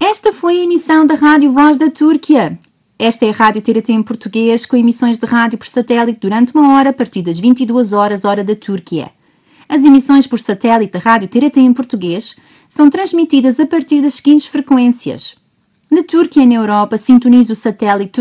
Esta foi a emissão da Rádio Voz da Turquia. Esta é a Rádio TRT em português, com emissões de rádio por satélite durante 1 hora, a partir das 22 horas, hora da Turquia. As emissões por satélite da Rádio TRT em português são transmitidas a partir das seguintes frequências. Na Turquia e na Europa, sintonize o satélite